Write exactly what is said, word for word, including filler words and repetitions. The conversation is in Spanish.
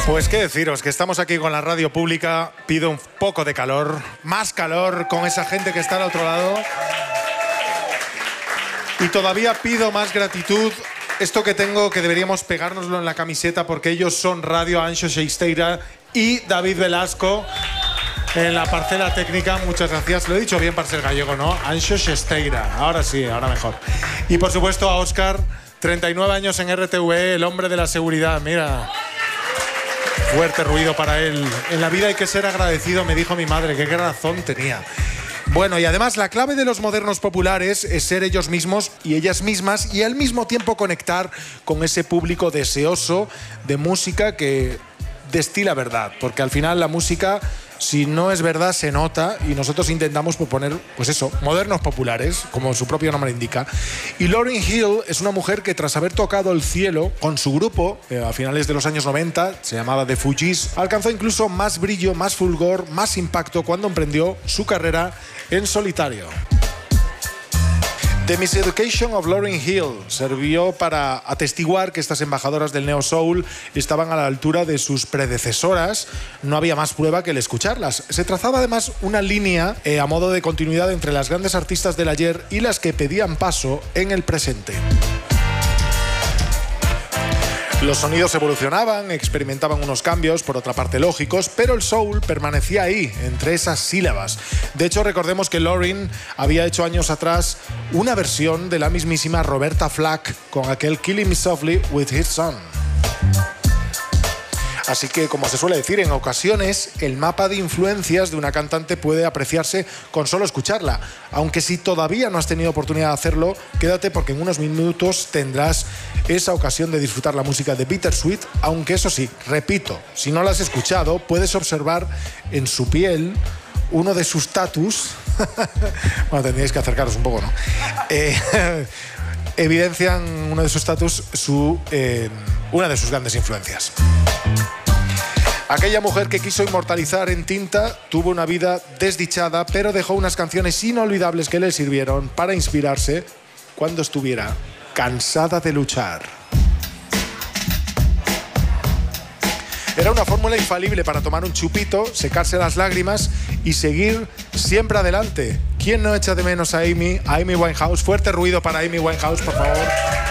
Pues qué deciros, que estamos aquí con la radio pública, pido un poco de calor, más calor con esa gente que está al otro lado. Y todavía pido más gratitud. Esto que tengo, que deberíamos pegárnoslo en la camiseta, porque ellos son Radio Anxo Xeisteira y David Velasco en la parcela técnica. Muchas gracias. Lo he dicho bien para ser gallego, ¿no? Anxo Xeisteira. Ahora sí, ahora mejor. Y por supuesto a Óscar, treinta y nueve años en R T V E, el hombre de la seguridad. Mira, fuerte ruido para él. En la vida hay que ser agradecido, me dijo mi madre. Qué razón tenía. Bueno, y además la clave de los modernos populares es ser ellos mismos y ellas mismas y al mismo tiempo conectar con ese público deseoso de música que destila verdad. Porque al final la música, si no es verdad, se nota, y nosotros intentamos proponer, pues eso, modernos populares, como su propio nombre indica. Y Lauryn Hill es una mujer que tras haber tocado el cielo con su grupo, eh, a finales de los años noventa, se llamaba The Fugees, alcanzó incluso más brillo, más fulgor, más impacto cuando emprendió su carrera en solitario. The Miseducation of Lauryn Hill sirvió para atestiguar que estas embajadoras del Neo Soul estaban a la altura de sus predecesoras. No había más prueba que el escucharlas. Se trazaba además una línea eh, a modo de continuidad entre las grandes artistas del ayer y las que pedían paso en el presente. Los sonidos evolucionaban, experimentaban unos cambios, por otra parte lógicos, pero el soul permanecía ahí, entre esas sílabas. De hecho, recordemos que Lauryn había hecho años atrás una versión de la mismísima Roberta Flack con aquel Killing Me Softly with His Son. Así que, como se suele decir, en ocasiones el mapa de influencias de una cantante puede apreciarse con solo escucharla. Aunque si todavía no has tenido oportunidad de hacerlo, quédate porque en unos minutos tendrás esa ocasión de disfrutar la música de Bittersweet. Aunque eso sí, repito, si no la has escuchado, puedes observar en su piel uno de sus tatus. Bueno, tendríais que acercaros un poco, ¿no? Eh, evidencian uno de sus tatus su, eh, una de sus grandes influencias. Aquella mujer que quiso inmortalizar en tinta tuvo una vida desdichada, pero dejó unas canciones inolvidables que le sirvieron para inspirarse cuando estuviera cansada de luchar. Era una fórmula infalible para tomar un chupito, secarse las lágrimas y seguir siempre adelante. ¿Quién no echa de menos a Amy, a Amy Winehouse? Fuerte ruido para Amy Winehouse, por favor.